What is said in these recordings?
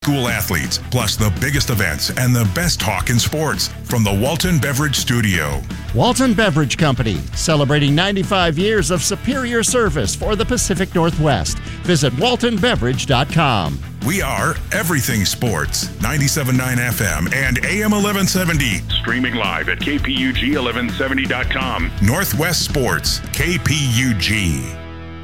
School athletes, plus the biggest events and the best talk in sports from the Walton Beverage Studio. Walton Beverage Company, celebrating 95 years of superior service for the Pacific Northwest. Visit waltonbeverage.com. We are Everything Sports, 97.9 FM and AM 1170. Streaming live at kpug1170.com. Northwest Sports, KPUG.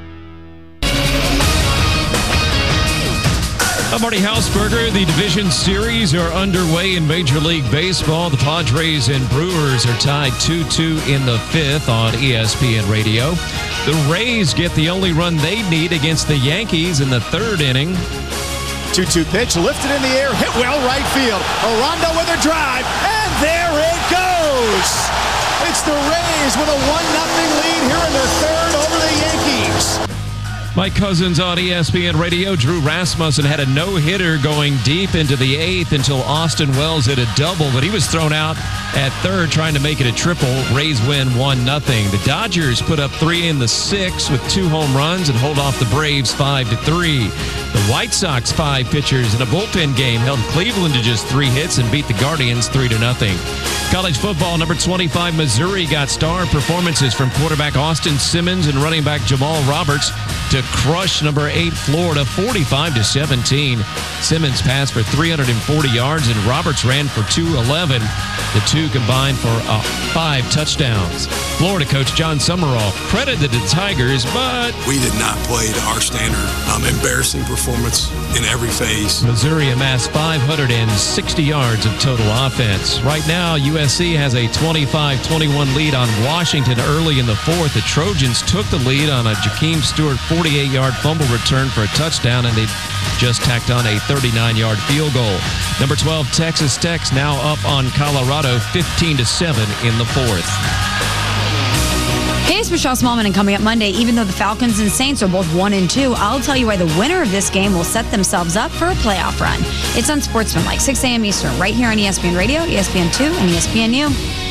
I'm Marty Hausberger. The Division Series are underway in Major League Baseball. The Padres and Brewers are tied 2-2 in the fifth on ESPN Radio. The Rays get the only run they need against the Yankees in the third inning. 2-2 pitch, lifted in the air, hit well right field. Aranda with a drive, and there it goes! It's the Rays with a 1-0 lead here in the third over the Yankees. Mike Cousins on ESPN Radio. Drew Rasmussen had a no-hitter going deep into the eighth until Austin Wells hit a double, but he was thrown out at third trying to make it a triple. Rays win 1-0. The Dodgers put up 3 in the sixth with 2 home runs and hold off the Braves 5-3. The White Sox 5 pitchers in a bullpen game held Cleveland to just 3 hits and beat the Guardians 3-0. College football, number 25 Missouri got star performances from quarterback Austin Simmons and running back Jamal Roberts to crush number 8 Florida 45-17. Simmons passed for 340 yards and Roberts ran for 211. The two combined for 5 touchdowns. Florida coach John Summerall credited the Tigers, but we did not play to our standard. Embarrassing performance in every phase. Missouri amassed 560 yards of total offense. Right now, USC has a 25-21 lead on Washington early in the fourth. The Trojans took the lead on a Jakeem Stewart 48-yard fumble return for a touchdown, and they just tacked on a 39-yard field goal. Number 12, Texas Tech's now up on Colorado 15-7 in the fourth. Hey, it's Michelle Smallman, and coming up Monday, even though the Falcons and Saints are both 1-2, I'll tell you why the winner of this game will set themselves up for a playoff run. It's Unsportsmanlike, 6 a.m. Eastern, right here on ESPN Radio, ESPN2, and ESPNU.